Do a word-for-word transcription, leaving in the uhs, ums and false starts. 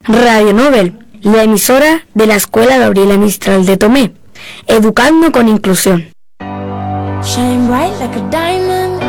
Radio Nobel, la emisora de la Escuela Gabriela Mistral de Tomé, educando con inclusión. Shine bright like a diamond.